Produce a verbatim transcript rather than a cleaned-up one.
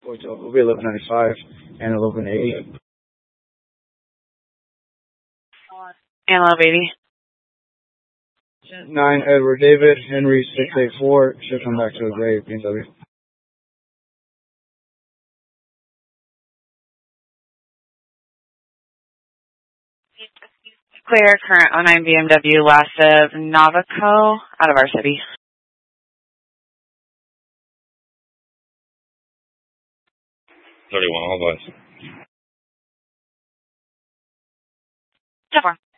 It'll be eleven ninety-five and eleven eighty. And eleven eighty. Nine Edward David Henry six eight four should come back to a grave B M W. Clear current oh nine B M W last of Navaco out of our city. thirty-one, all boys. ten four.